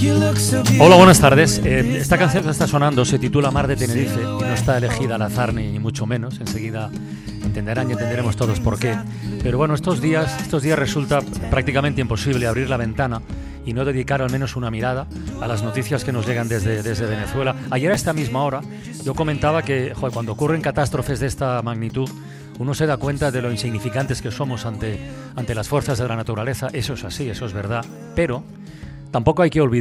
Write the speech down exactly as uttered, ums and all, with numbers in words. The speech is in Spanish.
Hola, buenas tardes. Eh, esta canción que está sonando se titula Mar de Tenerife y no está elegida al azar ni, ni mucho menos. Enseguida entenderán y entenderemos todos por qué. Pero bueno, estos días, estos días resulta prácticamente imposible abrir la ventana y no dedicar al menos una mirada a las noticias que nos llegan desde, desde Venezuela. Ayer a esta misma hora yo comentaba que joder, cuando ocurren catástrofes de esta magnitud uno se da cuenta de lo insignificantes que somos ante, ante las fuerzas de la naturaleza. Eso es así, eso es verdad. Pero tampoco hay que olvidar